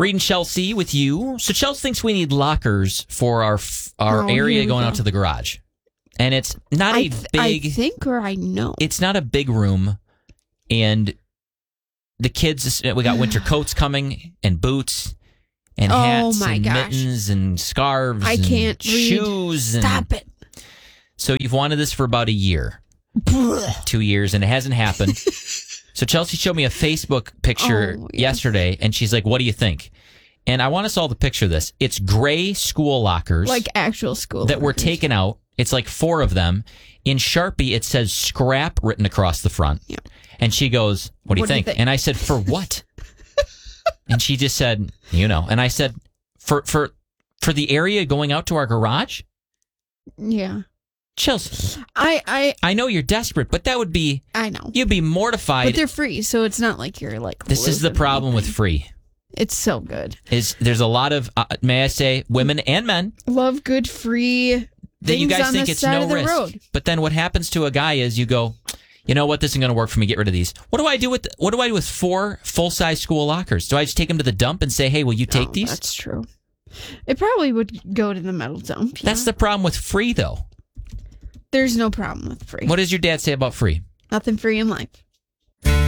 Reading Chelsea with you. So Chelsea thinks we need lockers for our area going out to the garage. And it's not a big... I think or I know. It's not a big room. And the kids, we got winter coats coming and boots and hats and mittens and scarves and shoes. Stop it. So you've wanted this for about a year. 2 years, and it hasn't happened. So Chelsea showed me a Facebook picture yesterday, and she's like, what do you think? And I want us all to picture this. It's gray school lockers. Like actual school that were taken out. It's like 4 of them. In Sharpie, it says scrap written across the front. Yeah. And she goes, what do you think? And I said, for what? And she just said, And I said, for the area going out to our garage? Yeah. Chelsea, I know you're desperate, but that would be... I know. You'd be mortified. But they're free, so it's not like you're like... This is the problem with free. It's so good. There's a lot of, may I say, women and men... Love good free that you guys think it's no risk. Road. But then what happens to a guy is you go, you know what, this isn't going to work for me, get rid of these. What do I do with 4 full-size school lockers? Do I just take them to the dump and say, hey, will you take these? That's true. It probably would go to the metal dump. Yeah. That's the problem with free, though. There's no problem with free. What does your dad say about free? Nothing free in life.